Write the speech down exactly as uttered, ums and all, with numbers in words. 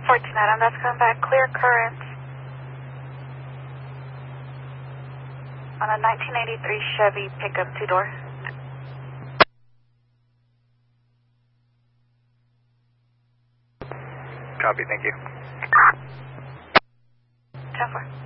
fourteen Adam, that's coming back. Clear currents on a nineteen eighty-three Chevy pickup two-door. Copy, thank you. ten four.